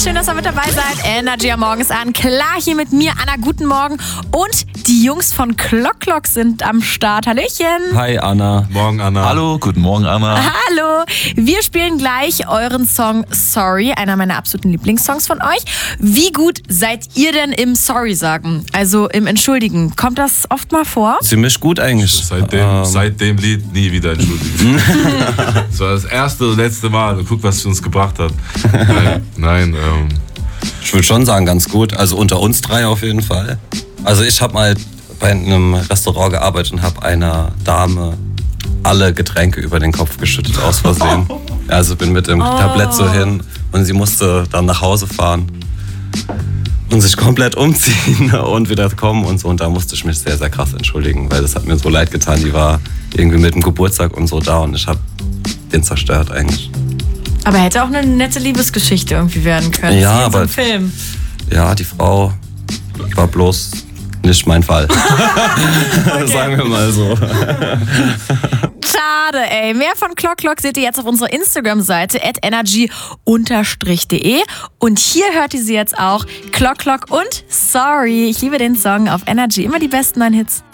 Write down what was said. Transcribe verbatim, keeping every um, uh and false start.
schön, dass ihr mit dabei seid. Energy am Morgen ist an. Klar, hier mit mir, Anna, guten Morgen. Und die Jungs von Clock Clock sind am Start. Hallöchen. Hi Anna. Morgen Anna. Hallo, guten Morgen Anna. Hallo. Wir spielen gleich euren Song Sorry, einer meiner absoluten Lieblingssongs von euch. Wie gut seid ihr denn im Sorry sagen? Also im Entschuldigen. Kommt das oft mal vor? Ziemlich gut eigentlich. Seit dem, ähm. seit dem Lied nie wieder entschuldigen. Das war das erste und letzte Mal. Und guck, was es uns gebracht hat. Nein, nein ähm. Ich würde schon sagen, ganz gut. Also unter uns drei auf jeden Fall. Also ich habe mal bei einem Restaurant gearbeitet und habe einer Dame alle Getränke über den Kopf geschüttet, aus Versehen. Also bin mit dem Oh. Tablett so hin und sie musste dann nach Hause fahren und sich komplett umziehen und wieder kommen und so. Und da musste ich mich sehr, sehr krass entschuldigen, weil das hat mir so leid getan. Die war irgendwie mit dem Geburtstag und so da und ich habe den zerstört eigentlich. Aber hätte auch eine nette Liebesgeschichte irgendwie werden können. Ja, wie in so aber- einem Film. Ja, die Frau war bloß nicht mein Fall. Sagen wir mal so. Schade, ey. Mehr von Clock Clock seht ihr jetzt auf unserer Instagram-Seite at energy unterstrich de. Und hier hört ihr sie jetzt auch. Clock Clock und Sorry. Ich liebe den Song auf Energy. Immer die besten neuen Hits.